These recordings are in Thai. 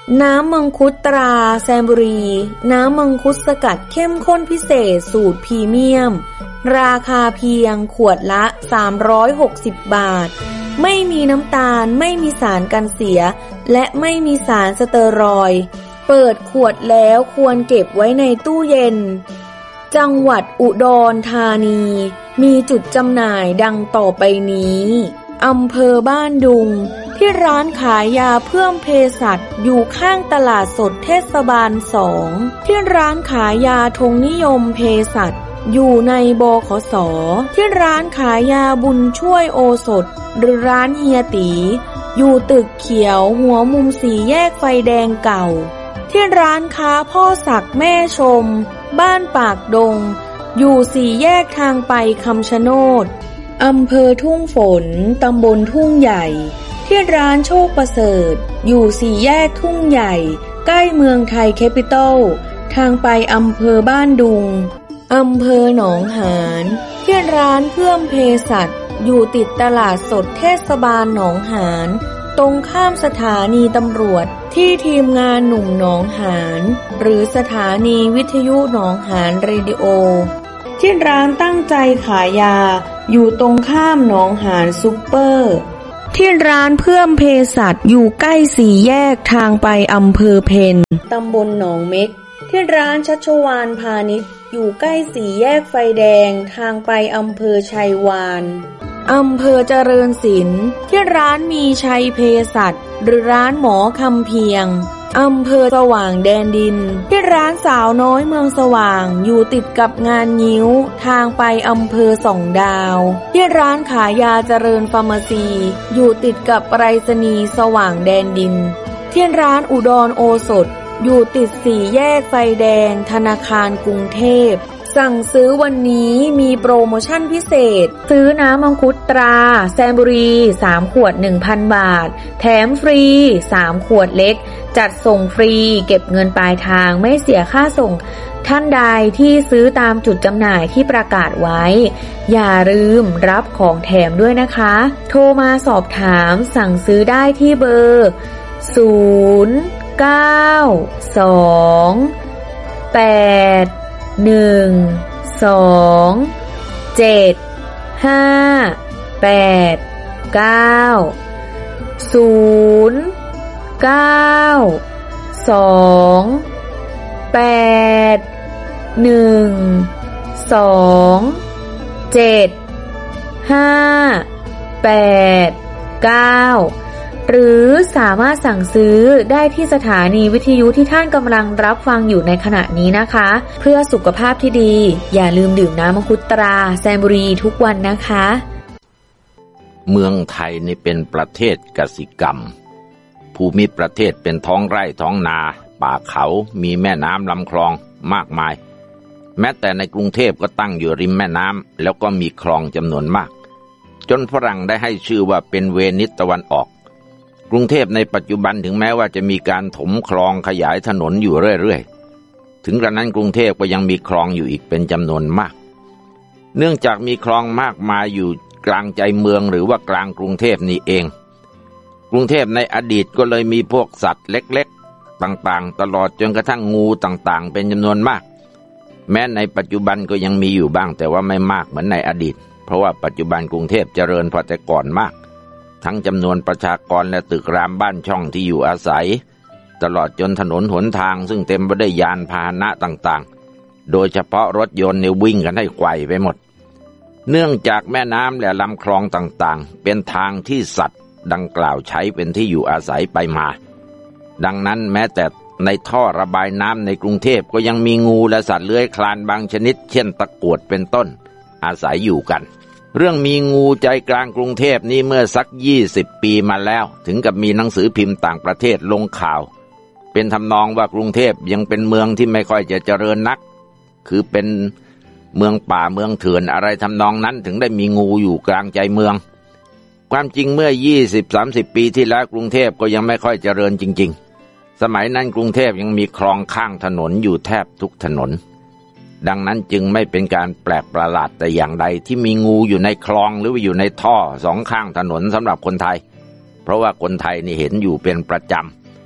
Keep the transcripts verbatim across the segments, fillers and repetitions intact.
น้ำมังคุดตราแซมบุรีน้ำมังคุดสกัดเข้มข้นพิเศษสูตรพรีเมียมราคาเพียงขวดละสามร้อยหกสิบบาทไม่มีน้ำตาลไม่มีสารกันเสียและไม่มีสารสเตอรอยด์เปิดขวดแล้วควรเก็บไว้ในตู้เย็นจังหวัดอุดรธานีมีจุดจำหน่ายดังต่อไปนี้อำเภอบ้านดุงที่ร้านขายยาเพิ่มเภสัชอยู่ข้างตลาดสดเทศบาลสองที่ร้านขายยาธงนิยมเภสัชอยู่ในบขส.ที่ร้านขายยาบุญช่วยโอสถหรือร้านเฮียตีอยู่ตึกเขียวหัวมุมสี่แยกไฟแดงเก่าที่ร้านค้าพ่อศักดิ์แม่ชมบ้านปากดงอยู่สี่แยกทางไปคำชะโนดอำเภอทุ่งฝนตำบลทุ่งใหญ่ที่ร้านโชคประเสริฐอยู่สี่แยกทุ่งใหญ่ใกล้เมืองไทยแคปิตอลทางไปอำเภอบ้านดุงอำเภอหนองหานที่ร้านเพิ่มเภสัชอยู่ติดตลาดสดเทศบาลหนองหานตรงข้ามสถานีตำรวจที่ทีมงานหนุ่มหนองหานหรือสถานีวิทยุหนองหานเรดิโอที่ร้านตั้งใจขายยาอยู่ตรงข้ามหนองหานซุปเปอร์ที่ร้านเพิ่มเภสัชอยู่ใกล้สี่แยกทางไปอำเภอเพนตำบลหนองเม็กที่ร้านชัชวาลพาณิชย์อยู่ใกล้สี่แยกไฟแดงทางไปอำเภอชัยวานอำเภอเจริญศิลป์ที่ร้านมีชัยเภสัชหรือร้านหมอคำเพียงอำเภอสว่างแดนดินที่ร้านสาวน้อยเมืองสว่างอยู่ติดกับงานงิ้วทางไปอำเภอสองดาวที่ร้านขายยาเจริญฟาร์มาซีอยู่ติดกับไปรษณีย์สว่างแดนดินที่ร้านอุดรโอสถอยู่ติดสี่แยกไฟแดงธนาคารกรุงเทพสั่งซื้อวันนี้มีโปรโมชั่นพิเศษซื้อน้ำมังคุดตราแซมบุรีสามขวด หนึ่งพัน บาทแถมฟรีสามขวดเล็กจัดส่งฟรีเก็บเงินปลายทางไม่เสียค่าส่งท่านใดที่ซื้อตามจุดจำหน่ายที่ประกาศไว้อย่าลืมรับของแถมด้วยนะคะโทรมาสอบถามสั่งซื้อได้ที่เบอร์ศูนย์ เก้า สอง แปด หนึ่ง สอง เจ็ด ห้า แปด เก้า ศูนย์ เก้า สอง แปด หนึ่ง สอง เจ็ด ห้า แปด เก้าหรือสามารถสั่งซื้อได้ที่สถานีวิทยุที่ท่านกำลังรับฟังอยู่ในขณะนี้นะคะเพื่อสุขภาพที่ดีอย่าลืมดื่มน้ำมังคุดตราแซมบุรีทุกวันนะคะเมืองไทยนี่เป็นประเทศกสิกรรมภูมิประเทศเป็นท้องไร่ท้องนาป่าเขามีแม่น้ำลำคลองมากมายแม้แต่ในกรุงเทพก็ตั้งอยู่ริมแม่น้ำแล้วก็มีคลองจำนวนมากจนฝรั่งได้ให้ชื่อว่าเป็นเวนิสตะวันออกกรุงเทพในปัจจุบันถึงแม้ว่าจะมีการถมคลองขยายถนนอยู่เรื่อยๆถึงกระนั้นกรุงเทพก็ยังมีคลองอยู่อีกเป็นจำนวนมากเนื่องจากมีคลองมากมายอยู่กลางใจเมืองหรือว่ากลางกรุงเทพนี่เองกรุงเทพในอดีตก็เลยมีพวกสัตว์เล็กๆต่างๆตลอดจนกระทั่งงูต่างๆเป็นจำนวนมากแม้ในปัจจุบันก็ยังมีอยู่บ้างแต่ว่าไม่มากเหมือนในอดีตเพราะว่าปัจจุบันกรุงเทพเจริญพอแต่ก่อนมากทั้งจำนวนประชากรและตึกรามบ้านช่องที่อยู่อาศัยตลอดจนถนนหนทางซึ่งเต็มไปด้วยยานพาหนะต่างๆโดยเฉพาะรถยนต์เนี่ยวิ่งกันให้ไกวไปหมดเนื่องจากแม่น้ำและลำคลองต่างๆเป็นทางที่สัตว์ดังกล่าวใช้เป็นที่อยู่อาศัยไปมาดังนั้นแม้แต่ในท่อระบายน้ำในกรุงเทพก็ยังมีงูและสัตว์เลื้อยคลานบางชนิดเช่นตะกรวดเป็นต้นอาศัยอยู่กันเรื่องมีงูใจกลางกรุงเทพนี้เมื่อสักยี่สิบปีมาแล้วถึงกับมีหนังสือพิมพ์ต่างประเทศลงข่าวเป็นทำนองว่ากรุงเทพยังเป็นเมืองที่ไม่ค่อยจะเจริญนักคือเป็นเมืองป่าเมืองเถื่อนอะไรทำนองนั้นถึงได้มีงูอยู่กลางใจเมืองความจริงเมื่อ ยี่สิบถึงสามสิบ ปีที่แล้วกรุงเทพก็ยังไม่ค่อยเจริญจริงๆสมัยนั้นกรุงเทพยังมีคลองข้างถนนอยู่แทบทุกถนนดังนั้นจึงไม่เป็นการแปลกประหลาดแต่อย่างใดที่มีงูอยู่ในคลองหรือว่าอยู่ในท่อสองข้างถนนสำหรับคนไทยเพราะว่าคนไทยนี่เห็นอยู่เป็นประจ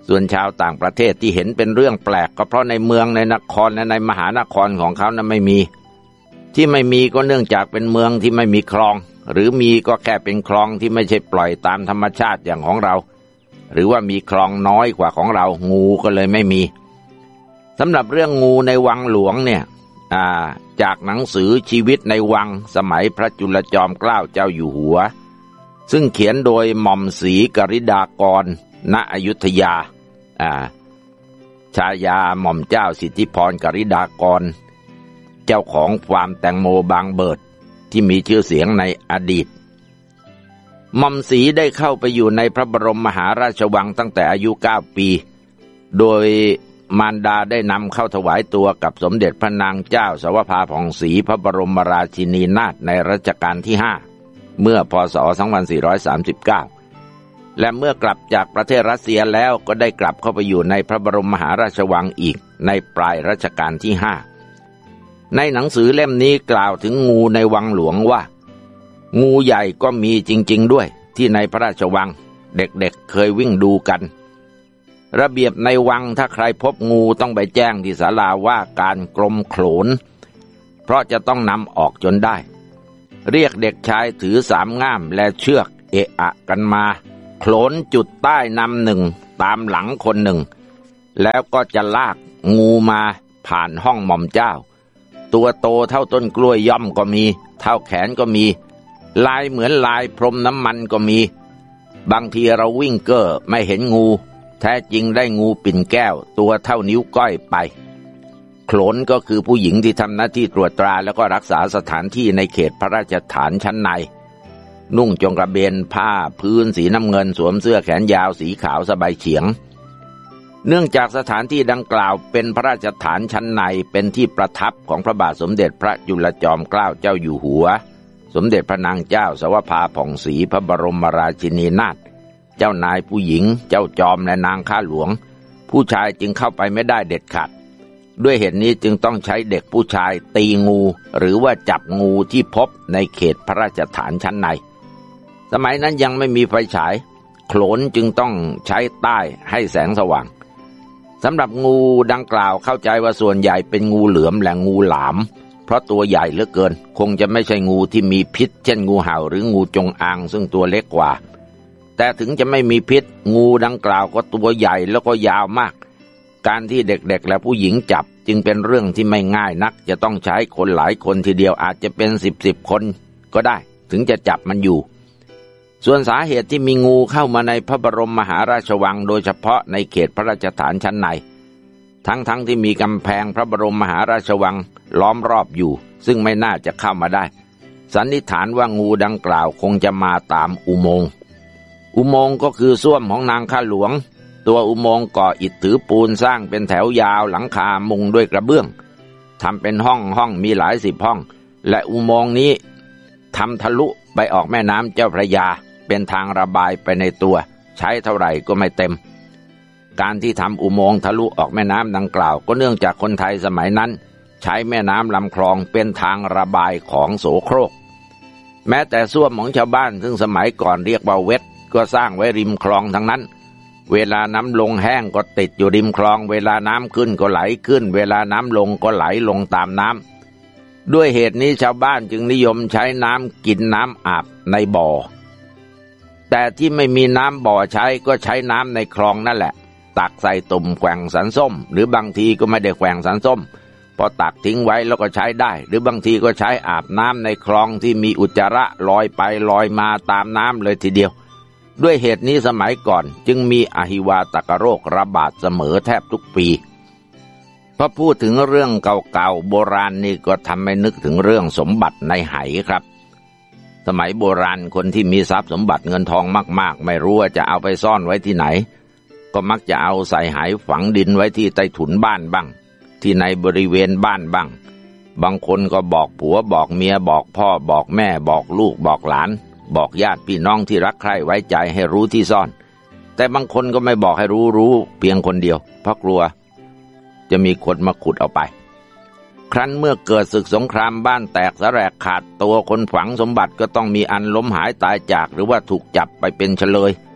ส่วนชาวต่างประเทศที่เห็นเป็นเรื่องแปลกก็เพราะในเมืองในนครและในมหานครของเขานั้นไม่มีที่ไม่มีก็เนื่องจากเป็นเมืองที่ไม่มีคลองหรือมีก็แค่เป็นคลองที่ไม่ใช่ปล่อยตามธรรมชาติอย่างของเราหรือว่ามีคลองน้อยกว่าของเรางูก็เลยไม่มีสำหรับเรื่องงูในวังหลวงเนี่ยจากหนังสือชีวิตในวังสมัยพระจุลจอมเกล้าเจ้าอยู่หัวซึ่งเขียนโดยหม่อมศรีกฤษฎากรณอยุธยาชายาหม่อมเจ้าสิทธิพรกฤษฎากรเจ้าของฟาร์มแตงโมบางเบิดที่มีชื่อเสียงในอดีตหม่อมศรีได้เข้าไปอยู่ในพระบรมมหาราชวังตั้งแต่อายุเก้าปีโดยมารดาได้นำเข้าถวายตัวกับสมเด็จพระนางเจ้าสวภาผ่องศรีพระบรมราชินีนาถในรัชกาลที่ห้าเมื่อพ.ศ. สองพันสี่ร้อยสามสิบเก้าและเมื่อกลับจากประเทศรัสเซียแล้วก็ได้กลับเข้าไปอยู่ในพระบรมมหาราชวังอีกในปลายรัชกาลที่ห้าในหนังสือเล่มนี้กล่าวถึงงูในวังหลวงว่างูใหญ่ก็มีจริงๆด้วยที่ในพระราชวังเด็กๆ เ, เคยวิ่งดูกันระเบียบในวังถ้าใครพบงูต้องไปแจ้งที่ศาลาว่าการกรมโขนเพราะจะต้องนำออกจนได้เรียกเด็กชายถือสามง่ามและเชือกเอะอะกันมาโขนจุดใต้นำหนึ่งตามหลังคนหนึ่งแล้วก็จะลากงูมาผ่านห้องหม่อมเจ้าตัวโตเท่าต้นกล้วยย่อมก็มีเท่าแขนก็มีลายเหมือนลายพรมน้ำมันก็มีบางทีเราวิ่งเก้อไม่เห็นงูแท้จริงได้งูปิ่นแก้วตัวเท่านิ้วก้อยไปโขนก็คือผู้หญิงที่ทำหน้าที่ตรวจตราแล้วก็รักษาสถานที่ในเขตพระราชฐานชั้นในนุ่งจงกระเบนผ้าพื้นสีน้ำเงินสวมเสื้อแขนยาวสีขาวสบายเฉียงเนื่องจากสถานที่ดังกล่าวเป็นพระราชฐานชั้นในเป็นที่ประทับของพระบาทสมเด็จพระจุลจอมเกล้าเจ้าอยู่หัวสมเด็จพระนางเจ้าสวภาผ่องศรีพระบรมราชินีนาถเจ้านายผู้หญิงเจ้าจอมและนางข้าหลวงผู้ชายจึงเข้าไปไม่ได้เด็ดขาดด้วยเหตุนี้จึงต้องใช้เด็กผู้ชายตีงูหรือว่าจับงูที่พบในเขตพระราชฐานชั้นในสมัยนั้นยังไม่มีไฟฉายโขนจึงต้องใช้ใต้ให้แสงสว่างสำหรับงูดังกล่าวเข้าใจว่าส่วนใหญ่เป็นงูเหลือมและงูหลามเพราะตัวใหญ่เหลือเกินคงจะไม่ใช่งูที่มีพิษเช่นงูเห่าหรืองูจงอางซึ่งตัวเล็กกว่าแต่ถึงจะไม่มีพิษงูดังกล่าวก็ตัวใหญ่แล้วก็ยาวมากการที่เด็กๆและผู้หญิงจับจึงเป็นเรื่องที่ไม่ง่ายนักจะต้องใช้คนหลายคนทีเดียวอาจจะเป็นสิบสิบคนก็ได้ถึงจะจับมันอยู่ส่วนสาเหตุที่มีงูเข้ามาในพระบรมมหาราชวังโดยเฉพาะในเขตพระราชฐานชั้นในทั้งๆ ท, ที่มีกำแพงพระบรมมหาราชวังล้อมรอบอยู่ซึ่งไม่น่าจะเข้ามาได้สันนิษฐานว่างูดังกล่าวคงจะมาตามอุโมงค์อุโมงค์ก็คือส้วมของนางข้าหลวงตัวอุโมงค์ก่ออิฐถือปูนสร้างเป็นแถวยาวหลังคามุงด้วยกระเบื้องทำเป็นห้องห้องมีหลายสิบห้องและอุโมงค์นี้ทำทะลุไปออกแม่น้ำเจ้าพระยาเป็นทางระบายไปในตัวใช้เท่าไหร่ก็ไม่เต็มการที่ทำอุโมงค์ทะลุออกแม่น้ำดังกล่าวก็เนื่องจากคนไทยสมัยนั้นใช้แม่น้ำลำคลองเป็นทางระบายของโสโครกแม้แต่ส้วมของชาวบ้านซึ่งสมัยก่อนเรียกว่าเวทก็สร้างไว้ริมคลองทั้งนั้นเวลาน้ำลงแห้งก็ติดอยู่ริมคลองเวลาน้ำขึ้นก็ไหลขึ้นเวลาน้ำลงก็ไหลลงตามน้ำด้วยเหตุนี้ชาวบ้านจึงนิยมใช้น้ำกินน้ำอาบในบ่อแต่ที่ไม่มีน้ำบ่อใช้ก็ใช้น้ำในคลองนั่นแหละตักใส่ตุ่มแกว่งสันส้มหรือบางทีก็ไม่ได้แกว่งสันส้มพอตักทิ้งไว้แล้วก็ใช้ได้หรือบางทีก็ใช้อาบน้ำในคลองที่มีอุจจาระลอยไปลอยมาตามน้ำเลยทีเดียวด้วยเหตุนี้สมัยก่อนจึงมีอหิวาตกโรคระบาดเสมอแทบทุกปีพอพูดถึงเรื่องเก่าๆโบราณนี่ก็ทำให้นึกถึงเรื่องสมบัติในไหครับสมัยโบราณคนที่มีทรัพย์สมบัติเงินทองมากๆไม่รู้ว่าจะเอาไปซ่อนไว้ที่ไหนก็มักจะเอาใส่ไหฝังดินไว้ที่ใต้ถุนบ้านบ้างที่ในบริเวณบ้านบ้างบางคนก็บอกผัวบอกเมียบอกพ่อบอกแม่บอกลูกบอกหลานบอกญาติพี่น้องที่รักใคร่ไว้ใจให้รู้ที่ซ่อนแต่บางคนก็ไม่บอกให้รู้รู้เพียงคนเดียวเพราะกลัวจะมีคนมาขุดเอาไปครั้นเมื่อเกิดศึกสงครามบ้านแตกสะแรกขาดตัวคนฝังสมบัติก็ต้องมีอันล้มหายตายจากหรือว่าถูกจับไปเป็นเฉลย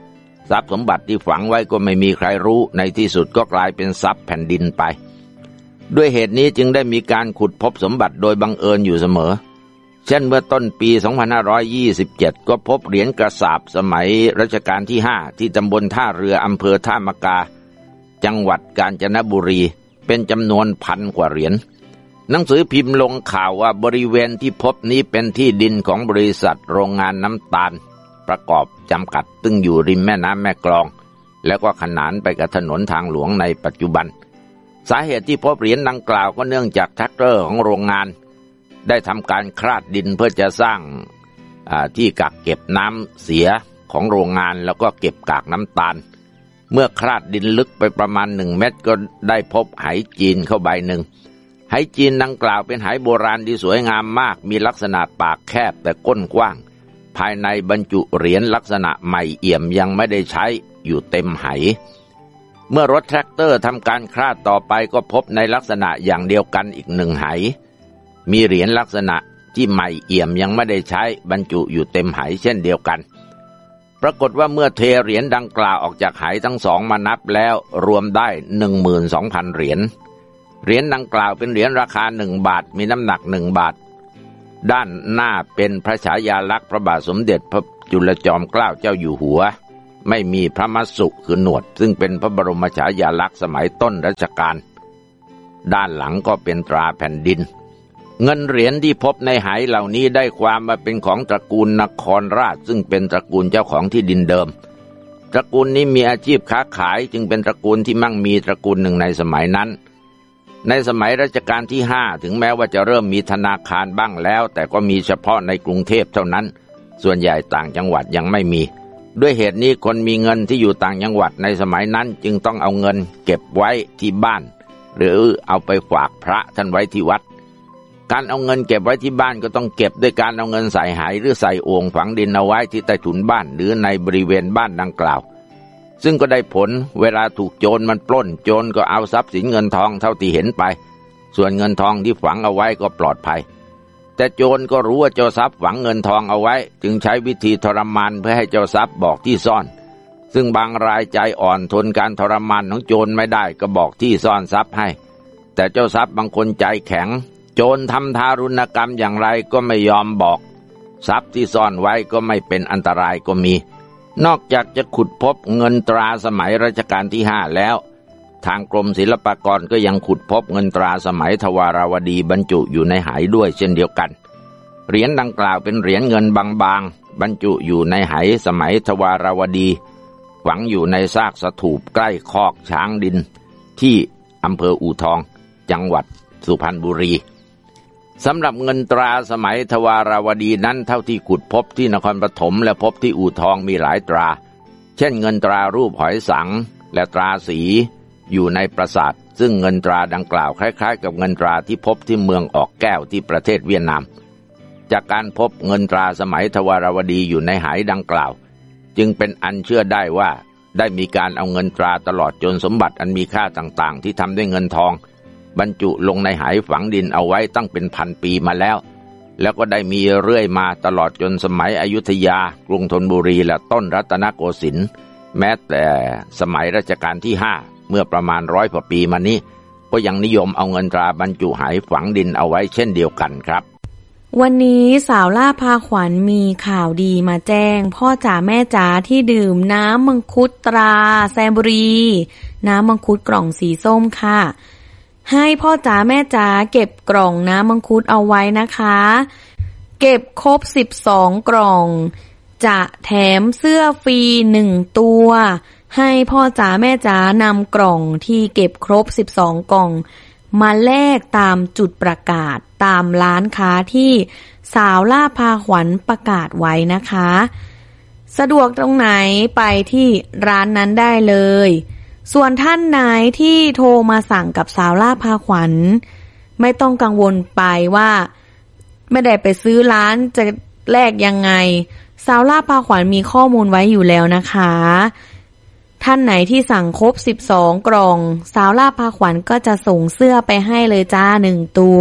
ทรัพย์สมบัติที่ฝังไว้ก็ไม่มีใครรู้ในที่สุดก็กลายเป็นทรัพย์แผ่นดินไปด้วยเหตุนี้จึงได้มีการขุดพบสมบัติโดยบังเอิญอยู่เสมอเช่นเมื่อต้นปีสองพันห้าร้อยยี่สิบเจ็ดก็พบเหรียญกระสาบสมัยรัชกาลที่ห้าที่ตำบลท่าเรืออำเภอท่ามะกาจังหวัดกาญจนบุรีเป็นจำนวนพันกว่าเหรียญหนังสือพิมพ์ลงข่าวว่าบริเวณที่พบนี้เป็นที่ดินของบริษัทโรงงานน้ำตาลประกอบจำกัดซึ่งอยู่ริมแม่น้ำแม่กลองแล้วก็ขนานไปกับถนนทางหลวงในปัจจุบันสาเหตุที่พบเหรียญดังกล่าวก็เนื่องจากแทรกเตอร์ของโรงงานได้ทำการคลาดดินเพื่อจะสร้างที่กักเก็บน้ำเสียของโรงงานแล้วก็เก็บกากน้ำตาลเมื่อคลาดดินลึกไปประมาณหนึ่งเมตรก็ได้พบไหจีนเข้าใบหนึ่งไหจีนดังกล่าวเป็นไหโบราณที่สวยงามมากมีลักษณะปากแคบแต่ก้นกว้างภายในบรรจุเหรียญลักษณะใหม่เอี่ยมยังไม่ได้ใช้อยู่เต็มไหเมื่อรถแทรกเตอร์ทำการคลาดต่อไปก็พบในลักษณะอย่างเดียวกันอีกหนึ่งไหมีเหรียญลักษณะที่ใหม่เอี่ยมยังไม่ได้ใช้บรรจุอยู่เต็มไหเช่นเดียวกันปรากฏว่าเมื่อเทเหรียญดังกล่าวออกจากไหทั้งสองมานับแล้วรวมได้ หนึ่งหมื่นสองพัน เหรียญเหรียญดังกล่าวเป็นเหรียญราคาหนึ่งบาทมีน้ำหนักหนึ่งบาทด้านหน้าเป็นพระฉายาลักษณ์พระบาทสมเด็จพระจุลจอมเกล้าเจ้าอยู่หัวไม่มีพระมัสสุคือหนวดซึ่งเป็นพระบรมฉายาลักษณ์สมัยต้นรัชกาลด้านหลังก็เป็นตราแผ่นดินเงินเหรียญที่พบในไหเหล่านี้ได้ความมาเป็นของตระกูลนครราชซึ่งเป็นตระกูลเจ้าของที่ดินเดิมตระกูลนี้มีอาชีพค้าขายจึงเป็นตระกูลที่มั่งมีตระกูลหนึ่งในสมัยนั้นในสมัยรัชกาลที่ห้าถึงแม้ว่าจะเริ่มมีธนาคารบ้างแล้วแต่ก็มีเฉพาะในกรุงเทพเท่านั้นส่วนใหญ่ต่างจังหวัดยังไม่มีด้วยเหตุนี้คนมีเงินที่อยู่ต่างจังหวัดในสมัยนั้นจึงต้องเอาเงินเก็บไว้ที่บ้านหรือเอาไปฝากพระท่านไว้ที่วัดการเอาเงินเก็บไว้ที่บ้านก็ต้องเก็บด้วยการเอาเงินใส่ไหหรือใส่โอ่งฝังดินเอาไว้ที่ใต้ถุนบ้านหรือในบริเวณบ้านดังกล่าวซึ่งก็ได้ผลเวลาถูกโจรมันปล้นโจรก็เอาทรัพย์สินเงินทองเท่าที่เห็นไปส่วนเงินทองที่ฝังเอาไว้ก็ปลอดภัยแต่โจรก็รู้ว่าเจ้าทรัพย์ฝังเงินทองเอาไว้จึงใช้วิธีทรมานเพื่อให้เจ้าทรัพย์บอกที่ซ่อนซึ่งบางรายใจอ่อนทนการทรมานของโจรไม่ได้ก็บอกที่ซ่อนทรัพย์ให้แต่เจ้าทรัพย์บางคนใจแข็งโจรทำทารุณกรรมอย่างไรก็ไม่ยอมบอกทรัพย์ที่ซ่อนไว้ก็ไม่เป็นอันตรายก็มีนอกจากจะขุดพบเงินตราสมัยรัชกาลที่ห้าแล้วทางกรมศิลปากรก็ยังขุดพบเงินตราสมัยทวาราวดีบรรจุอยู่ในไหด้วยเช่นเดียวกันเหรียญดังกล่าวเป็นเหรียญเงินบางๆบรรจุอยู่ในไหสมัยทวาราวดีฝังอยู่ในซากสถูปใกล้คอกช้างดินที่อำเภออู่ทองจังหวัดสุพรรณบุรีสำหรับเงินตราสมัยทวาราวดีนั้นเท่าที่ขุดพบที่นครปฐมและพบที่อู่ทองมีหลายตราเช่นเงินตรารูปหอยสังและตราสีอยู่ในปราสาทซึ่งเงินตราดังกล่าวคล้ายๆกับเงินตราที่พบที่เมืองออกแก้วที่ประเทศเวียดนามจากการพบเงินตราสมัยทวาราวดีอยู่ในไหดังกล่าวจึงเป็นอันเชื่อได้ว่าได้มีการเอาเงินตราตลอดจนสมบัติอันมีค่าต่างๆที่ทำด้วยเงินทองบรรจุลงในไหฝังดินเอาไว้ตั้งเป็นพันปีมาแล้วแล้วก็ได้มีเรื่อยมาตลอดจนสมัยอยุธยากรุงธนบุรีและต้นรัตนโกสินทร์แม้แต่สมัยรัชกาลที่ห้าเมื่อประมาณร้อยกว่าปีมานี้ก็ยังนิยมเอาเงินตราบรรจุไหฝังดินเอาไว้เช่นเดียวกันครับวันนี้สาวล่าพาขวัญมีข่าวดีมาแจ้งพ่อจ๋าแม่จ๋าที่ดื่มน้ำมังคุดตราแซมบุรีน้ำมังคุดกล่องสีส้มค่ะให้พ่อจ๋าแม่จ๋าเก็บกล่องน้ำมังคุดเอาไว้นะคะเก็บครบสิบสองกล่องจะแถมเสื้อฟรีหนึ่งตัวให้พ่อจ๋าแม่จ๋านำกล่องที่เก็บครบสิบสองกล่องมาแลกตามจุดประกาศตามร้านค้าที่สาวล่าพาขวัญประกาศไว้นะคะสะดวกตรงไหนไปที่ร้านนั้นได้เลยส่วนท่านไหนที่โทรมาสั่งกับสาวล่าพาขวัญไม่ต้องกังวลไปว่าไม่ได้ไปซื้อร้านจะแลกยังไงสาวล่าพาขวัญมีข้อมูลไว้อยู่แล้วนะคะท่านไหนที่สั่งครบสิบสองกล่องสาวล่าพาขวัญก็จะส่งเสื้อไปให้เลยจ้าหนึ่งตัว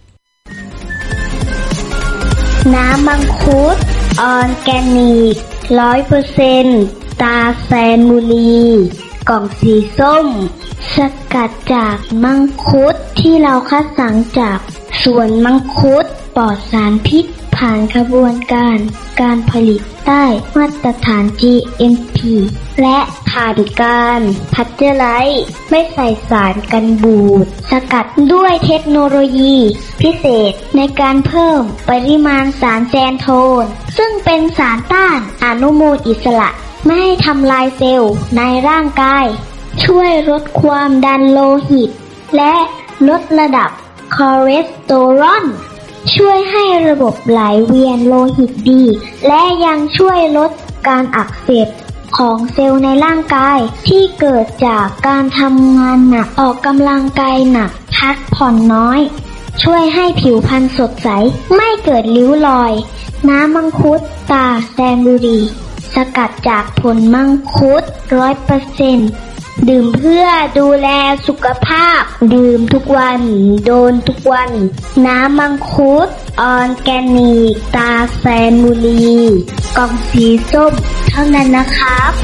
น้ำมังคุดออร์แกนิกร้อยเปอร์เซ็นต์ตาแซนบุรีกล่องสีส้มสกัดจากมังคุดที่เราคัดสรรจากสวนมังคุดปลอดสารพิษผ่านกระบวนการการผลิตใต้มาตรฐาน จี เอ็ม พี และผ่านการพัชเจอร์ไลซ์ไม่ใส่สารกันบูดสกัดด้วยเทคโนโลยีพิเศษในการเพิ่มปริมาณสารแซนโทนซึ่งเป็นสารต้านอนุมูลอิสระไม่ให้ทำลายเซลล์ในร่างกายช่วยลดความดันโลหิตและลดระดับคอเลสเตอรอลช่วยให้ระบบไหลเวียนโลหิตดีและยังช่วยลดการอักเสบของเซลล์ในร่างกายที่เกิดจากการทำงานหนักออกกำลังกายหนักพักผ่อนน้อยช่วยให้ผิวพรรณสดใสไม่เกิดริ้วรอยน้ำมังคุดตาแซนบุรีสกัดจากผลมังคุด ร้อยเปอร์เซ็นต์ ดื่มเพื่อดูแลสุขภาพดื่มทุกวันโดนทุกวันน้ำมังคุดออร์แกนิกตาแซนบุรีกล่องสีส้มเท่านั้นนะครับ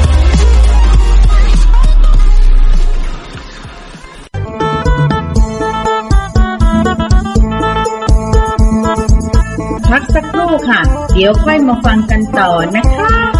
พักสักครู่ค่ะเดี๋ยวค่อยมาฟังกันต่อนะคะ